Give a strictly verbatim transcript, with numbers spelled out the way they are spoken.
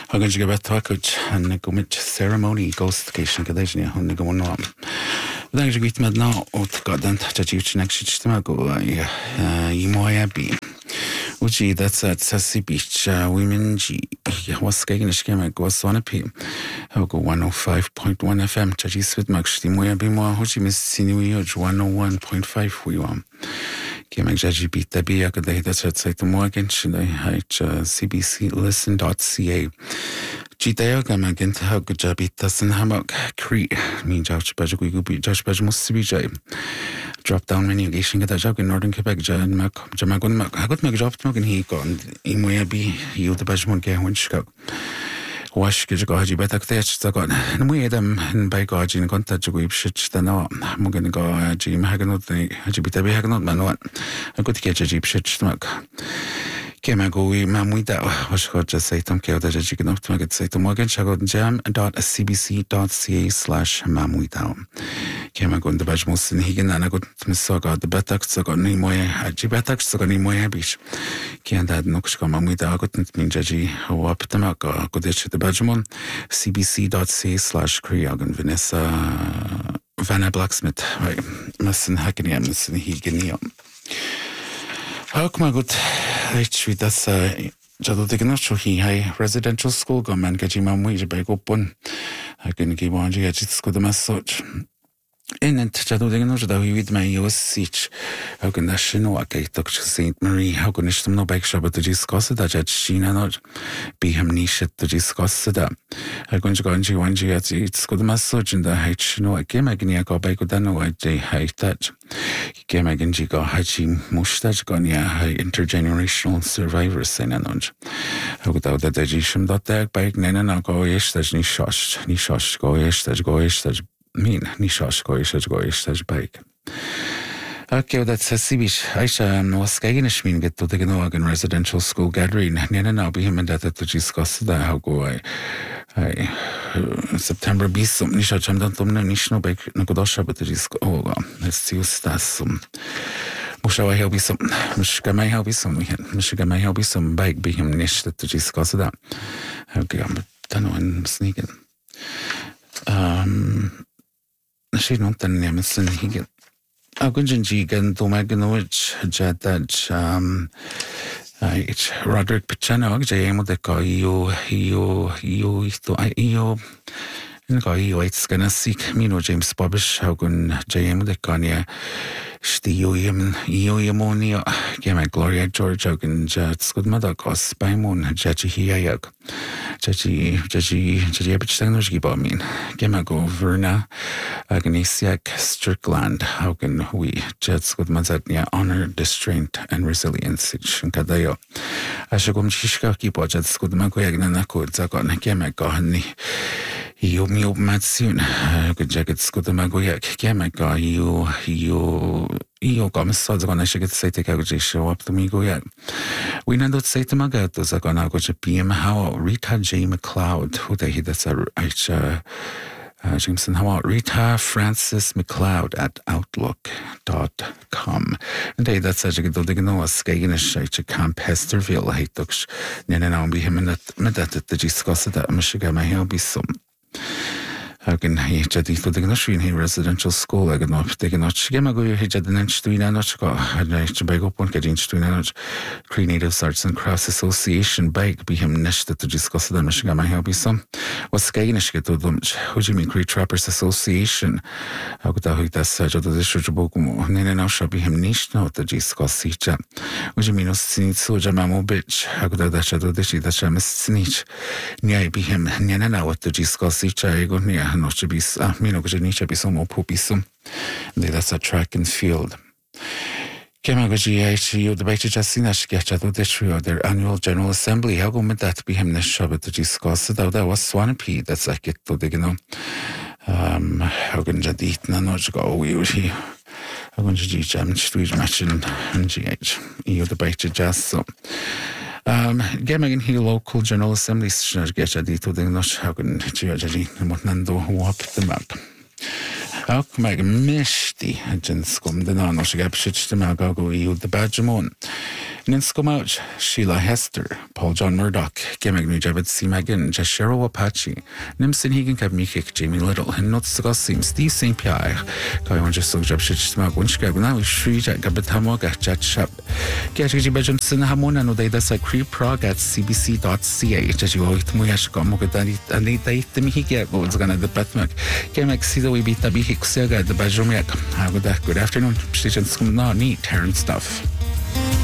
Hagan go bet tuid an go mit ceremony ghostcation gadéisina hunna go bhná. Bhí go bhít me ná ó gadan tá díúte ag si go í mai bí. Uji that's at Sassy Beach, uh, women G was skating a scheme go on P. I'll go one oh five point one F M, Chaji Sweet Max, the Moya Bimo, Hochi Miss Sinuioj one oh one point five we want. Came a Jaji beat the Bia, that's at Site Morgan, should I hide C B C listen dot C A. Gideo gama gint how good job it doesn't hammock cree mean Josh Bajagu be Josh Bajamus B J. Drop down many occasion get a job in Northern Quebec, Jan Mac, Jamagon Mac. I got my job smoking he gone in way be you the Bajmon game when Chicago. Wash get go haji better catch the gun. And we them and by God in contact with shit the no. I'm going to go Jim Haganot, Hajibita Haganot, Manuat. I could catch a jeep shit smoke. Came a go we mam we that was got just say Tom Kale that you can up to get say to Morgan Shagot jam dot cbc dot ca slash mam we down. Came a go in the Bajmos and Higan and I got Miss Saga the Betax so got any more Haji Betax so got any more beach. Can't add no mam we that got mean Jaji who up the Mac got the Bajmon cbc dot ca slash Kriagan Vanessa Vanna Blacksmith right Messin Hackiniam Messin Higanium. How come I got H V that's a Jado Dignacho he high residential school go man get him wage by go one. I can give one G H it's good the message. In it Jado Dignacho that we with my U S Siege. How can that shino a gate to Saint Marie? How can it no bike shop to discuss it that Shina not be him niche to discuss that. I can go on G one G it's good the message in the H no I came again I go by go down no I J high touch. Came again Jigo Hachi Mustache Gonia high intergenerational survivors saying anonj. How could out that Jishim dot that bike Nana now go ish that ni shosh ni shosh go ish that go ish that mean ni shosh go ish that go ish that bike. Okay, that's a Sibish. Aisha was Skaginish mean get to the Ganogan residential school gathering. Nana now be him and that to discuss that how go I I September be some Nisha Chamdan Tumna Nishno Bake Nagodosha, but it is oh let's see stas some Musha help be some Mishka may help be some Michigan may help be some bike be him nish that to discuss that. Okay, I'm done one sneaking. Um she not the name is he get a good jigan to Maganowich Jadaj um It's Roderick Pichano, Jaymo de Coyo, Io, Io, Io, and Coyo, it's gonna seek Mino James Bobbish, how can Jaymo de Conia, Stioyam, Ioyamonia, Gama Gloria George, how can Jats good mother cos by moon, Jachi Hiayag, Jachi, Jachi, Jachi Pichanoski Bomin, Gama go Verna, Agnesiak Strickland, how can we, Jats good Mazatnia, honor the strength and resilience, Kadayo. Ashagum Shishka keep watch at Skudmakoyagna Kod Zakon, Gamagoni. You me up Matsun, good jacket Skudamagoyak, Gamaga, you, you, you come sods on I should say take out show up to me go yet. We not say to Magato Zakona go to P M how Rita J. McLeod, who they hit that's a Uh, Jameson, how about Rita Francis McLeod at outlook dot com. And they that's such a good thing. No, a Skaginish, I Camp Hesterville, I took Nana be him in that Medat the discuss that Michigan may help be some. How can he jadi to the Gnashin he residential school? I can not take a notch. Gemago, he had an inch to a notch. Had I to beg up one get inch to a notch. Cree Native Arts and Crafts Association bike be him nish to discuss the Michigan may help be some. Was Skaginish get to them? Who do you mean Cree Trappers Association? How could I that such of the district book? Nana now shall be him niche now to discuss each. Would you mean no snitch so jamamo bitch? How could I that shadow the sheet that shall miss snitch? Nia be him Nana now what to discuss each. I go near. Not to be, ah, Mino Genicha be some more poopy that's a track and field. Kemagoji H U, the Baita Jasina Sketchato Distri of their annual General Assembly. How go with that be him the shop to discuss it? That was Swampy, that's like it to the Gino. Um, how can Jadit Nanoj go? We here. How can G Jam Street Machine and G H? You the Baita Jas so. Um, Gemagan he local General Assembly get a dito the nosh how can Giaji Motnando walk the map. How come I miss the agents come the nano she got shit to Magago you the Bajamon. Ninscomout, Sheila Hester, Paul John Murdoch, Gemig New Javid C. Magin, Jashero Apache, Nimson Higan Kabmikik, Jamie Little, and Not Scosim, Steve Saint Pierre, Kaiwan just so job shit smag, Winchka, now is Shri Jack Gabatamoga, Jet Shop. Gaji Bajamson Hamona, no data like Cree Prog at c b c dot c a, Jajuo, Muyashkomogadani, and they date the Mihiga, was gonna the Batmak. Gamek see the way beat the Bihik Saga, the Bajomiak. Good afternoon, Station Scum, not neat, Terran stuff.